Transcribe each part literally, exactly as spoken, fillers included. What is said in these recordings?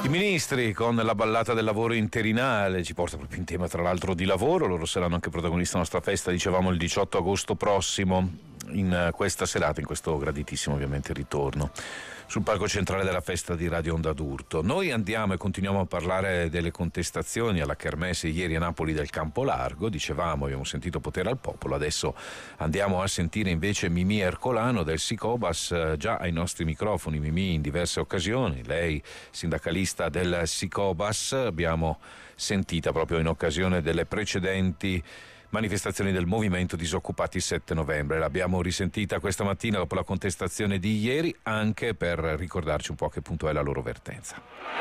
I ministri con la ballata del lavoro interinale ci porta proprio in tema tra l'altro di lavoro. Loro saranno anche protagonisti della nostra festa, dicevamo il diciotto agosto prossimo, in questa serata, in questo graditissimo ovviamente ritorno sul palco centrale della festa di Radio Onda d'Urto. Noi andiamo e continuiamo a parlare delle contestazioni alla Kermesse ieri a Napoli del Campo Largo. Dicevamo, abbiamo sentito Potere al Popolo, adesso andiamo a sentire invece Mimì Ercolano del Sicobas, già ai nostri microfoni. Mimì in diverse occasioni, lei sindacalista del Sicobas, abbiamo sentita proprio in occasione delle precedenti manifestazioni del movimento disoccupati il sette novembre. L'abbiamo risentita questa mattina dopo la contestazione di ieri, anche per ricordarci un po' a che punto è la loro vertenza.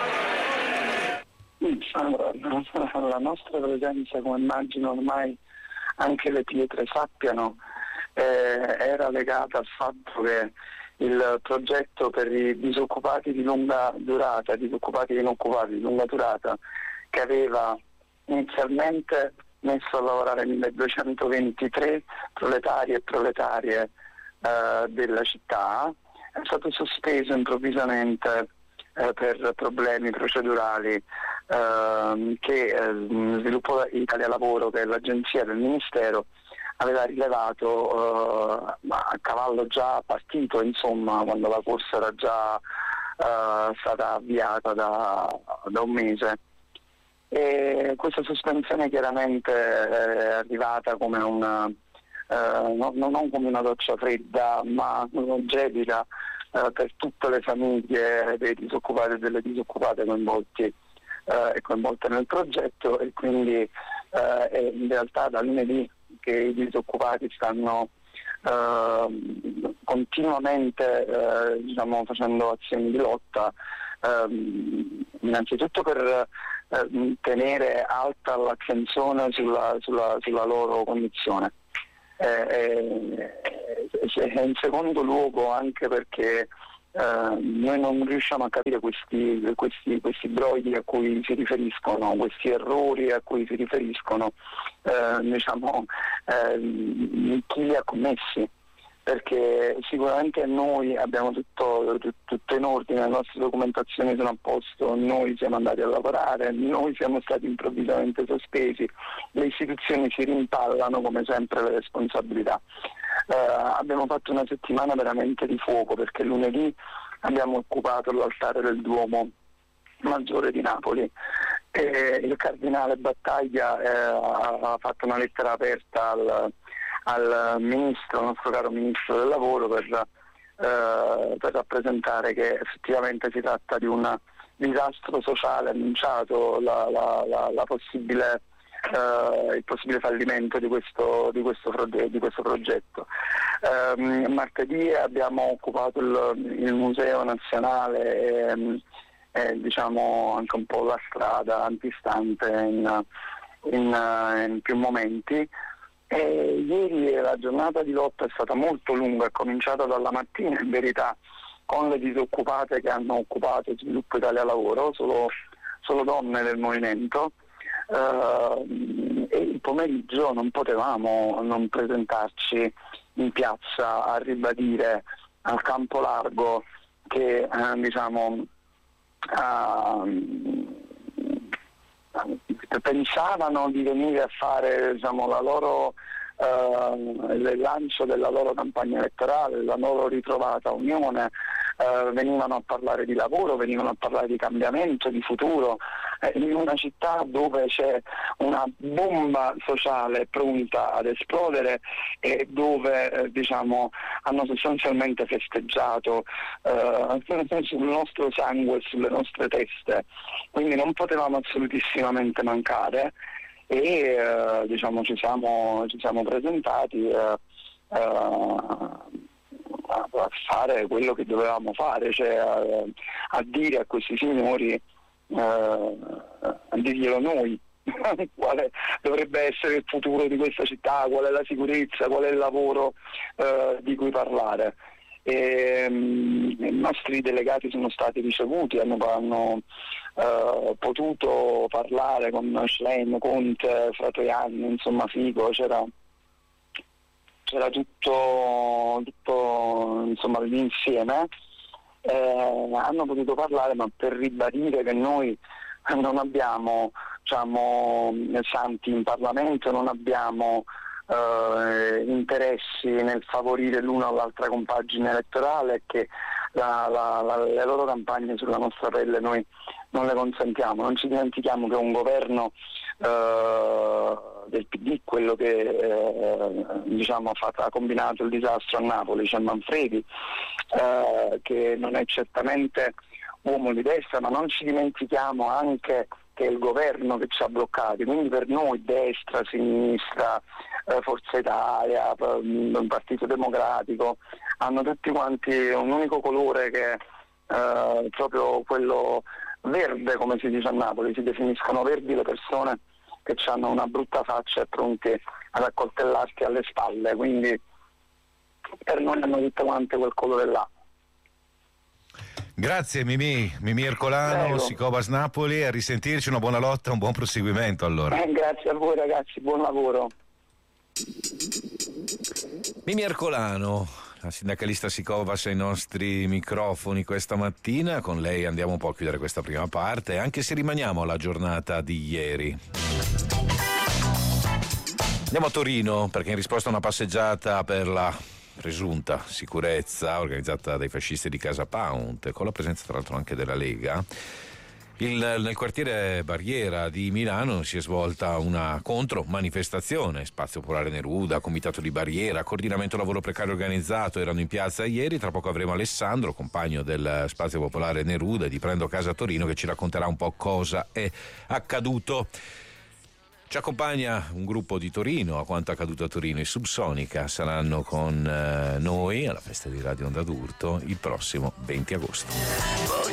Allora, la nostra presenza, come immagino ormai anche le pietre sappiano, eh, era legata al fatto che il progetto per i disoccupati di lunga durata, disoccupati e inoccupati di lunga durata, che aveva inizialmente messo a lavorare milleduecentoventitré proletari e proletarie eh, della città, è stato sospeso improvvisamente eh, per problemi procedurali eh, che eh, Sviluppo Italia Lavoro, che è l'agenzia del Ministero, aveva rilevato eh, a cavallo già partito, insomma, quando la corsa era già eh, stata avviata da, da un mese. E questa sospensione chiaramente è arrivata come una, eh, no, non come una doccia fredda, ma gelida eh, per tutte le famiglie dei disoccupati e delle disoccupate coinvolti eh, e coinvolte nel progetto, e quindi eh, è in realtà da lunedì che i disoccupati stanno eh, continuamente eh, diciamo, facendo azioni di lotta, eh, innanzitutto per eh, tenere alta l'attenzione sulla, sulla, sulla loro condizione, eh, eh, in secondo luogo anche perché Uh, noi non riusciamo a capire questi, questi, questi brogli a cui si riferiscono, questi errori a cui si riferiscono, uh, diciamo, uh, chi li ha commessi, perché sicuramente noi abbiamo tutto, tutto in ordine, le nostre documentazioni sono a posto, noi siamo andati a lavorare, noi siamo stati improvvisamente sospesi, le istituzioni si rimpallano come sempre le responsabilità. Uh, abbiamo fatto una settimana veramente di fuoco, perché lunedì abbiamo occupato l'altare del Duomo Maggiore di Napoli e il cardinale Battaglia eh, ha fatto una lettera aperta al, al ministro, il nostro caro ministro del lavoro, per, eh, per rappresentare che effettivamente si tratta di un disastro sociale annunciato, la, la, la, la possibile Uh, il possibile fallimento di questo, di questo, di questo progetto. Uh, martedì abbiamo occupato il, il Museo Nazionale e, e diciamo anche un po' la strada antistante in, in, in più momenti. E ieri la giornata di lotta è stata molto lunga, è cominciata dalla mattina in verità con le disoccupate che hanno occupato Sviluppo Italia Lavoro, solo, solo donne del movimento. Uh, e il pomeriggio non potevamo non presentarci in piazza a ribadire al Campo Largo che uh, diciamo uh, pensavano di venire a fare diciamo, la loro uh, il lancio della loro campagna elettorale, la loro ritrovata unione. Uh, venivano a parlare di lavoro, venivano a parlare di cambiamento, di futuro, eh, in una città dove c'è una bomba sociale pronta ad esplodere e dove eh, diciamo, hanno sostanzialmente festeggiato uh, sul nostro sangue e sulle nostre teste, quindi non potevamo assolutissimamente mancare e uh, diciamo, ci siamo, ci siamo presentati uh, uh, a fare quello che dovevamo fare, cioè a, a dire a questi signori, eh, a dirglielo noi, quale dovrebbe essere il futuro di questa città, qual è la sicurezza, qual è il lavoro eh, di cui parlare. E, um, i nostri delegati sono stati ricevuti, hanno, hanno uh, potuto parlare con Schlein, Conte, Fratoianni, insomma Fico, c'era c'era tutto, tutto insomma l'insieme eh, hanno potuto parlare, ma per ribadire che noi non abbiamo, diciamo, santi in Parlamento, non abbiamo eh, interessi nel favorire l'una o l'altra compagine elettorale, e che la, la, la, le loro campagne sulla nostra pelle noi non le consentiamo. Non ci dimentichiamo che un governo eh, del P D, quello che eh, diciamo, ha, fatto, ha combinato il disastro a Napoli, c'è Manfredi, eh, che non è certamente uomo di destra, ma non ci dimentichiamo anche che è il governo che ci ha bloccati. Quindi per noi destra, sinistra, eh, Forza Italia, eh, Partito Democratico hanno tutti quanti un unico colore, che è eh, proprio quello verde, come si dice a Napoli. Si definiscono verdi le persone che hanno una brutta faccia e pronti ad accoltellarti alle spalle, quindi per noi hanno tutte quante quel colore là. Grazie Mimì, Mimì Ercolano, Sicovas Napoli, a risentirci, una buona lotta, un buon proseguimento allora. Eh, grazie a voi ragazzi, buon lavoro. Mimì Ercolano, la sindacalista Sicovas ai nostri microfoni questa mattina, con lei andiamo un po' a chiudere questa prima parte, anche se rimaniamo alla giornata di ieri. Andiamo a Torino, perché in risposta a una passeggiata per la presunta sicurezza organizzata dai fascisti di Casa Pound, con la presenza tra l'altro anche della Lega, il, nel quartiere Barriera di Milano si è svolta una contromanifestazione. Spazio Popolare Neruda, Comitato di Barriera, Coordinamento Lavoro Precario Organizzato erano in piazza ieri. Tra poco avremo Alessandro, compagno del Spazio Popolare Neruda di Prendo Casa Torino, che ci racconterà un po' cosa è accaduto. Ci accompagna un gruppo di Torino, a quanto accaduto a Torino. I Subsonica saranno con eh, noi alla festa di Radio Onda d'Urto il prossimo venti agosto.